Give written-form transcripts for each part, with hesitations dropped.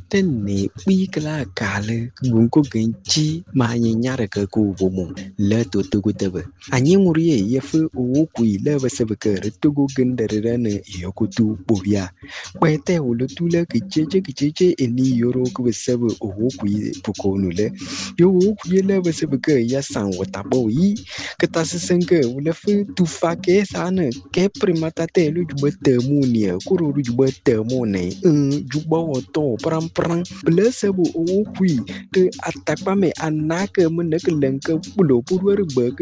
Tene bikla kale gunko genchi ma nyare ke ku bomo le to gutebe anyi murie yefu o ku ile besebe ke retugo gendere ne yokutu bobia kwete ulutule kicheche eni yoro ku besebe o ku pukonu le yo ku ile besebe ke ya san watabo yi ketasenge ulefu tufa ke sana ke primata te lu jubete munie kuru jubete mone jubo to pram blessable o kui te atakpame anake meneke lenke pulo purwer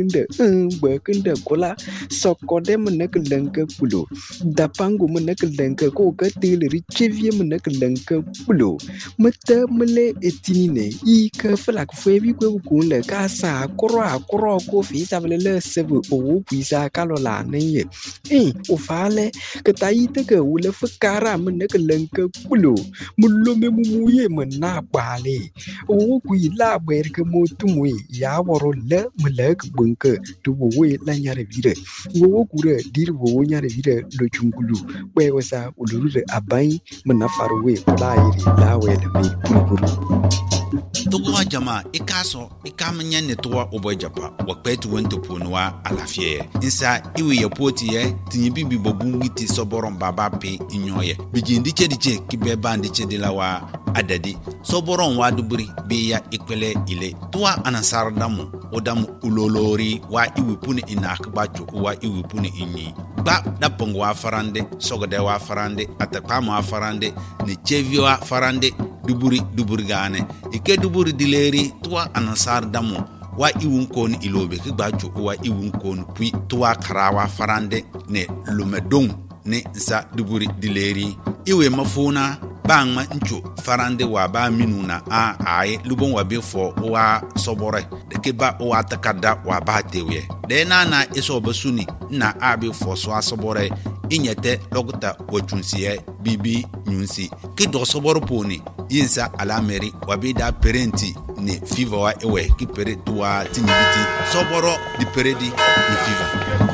bekende kola sokode meneke lenke pulo dapangu meneke lenke ko gatil richevie meneke lenke pulo mete mele etinine I ke flak febi ko kunle kasa akro ko fi savele sebe o kui sa kalola neye o fale ke taite ke ule fukara meneke lenke pulo mulome mumuye mena bale o kui la berke motumwe ya woro le melek bunke tuwe la nyare vire wo kure dir wo nyare vire lo chungulu we wasa uluru abai mena farwe la iri la wele mi kurukuru Togo jama ikaso ikamnya netwa obojapa wakpetu wento ponwa alafie insa iwe yapoti ye tinyibibi bobungiti soboron baba pe inyoye bijindi chediche kibeba ndiche dilawa adadi soboron waduburi biya ikwele ile tuwa anasardamu odamu ulolori wa iwipune inakbacho wa iwipune inyi ba dapong wa farande sogode wa farande atakama wa farande ne chevi wa farande duburi gane ike duburi dileri tuwa anasar damu wa iwun kon ilobe ki gbajo wa iwun kon pui tuwa karawa farande ne lumedong ne sa duburi dileri iwe mafuna bangma ncho farande wa ba minuna ai lubon wa befo wa sobore de ke ba wa takada wa ba tewe de na iso basuni na abi fo so asobore inyete logota wachunsiye bibi nyunsi ki do soboro poni yinsa alameri wabida parenti ne fever wa ewe ki pere tuwa tinibiti soboro di peredi ni fever